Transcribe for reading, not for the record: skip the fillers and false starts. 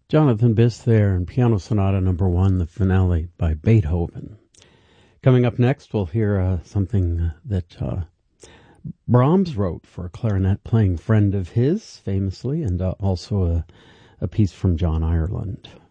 Jonathan Biss there in Piano Sonata Number 1, the finale by Beethoven. Coming up next, we'll hear something that Brahms wrote for a clarinet-playing friend of his, famously, and also a piece from John Ireland.